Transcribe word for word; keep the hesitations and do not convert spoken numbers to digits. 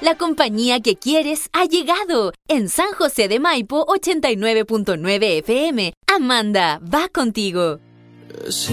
La compañía que quieres ha llegado. En San José de Maipo, ochenta y nueve punto nueve F M. Amanda, va contigo. Si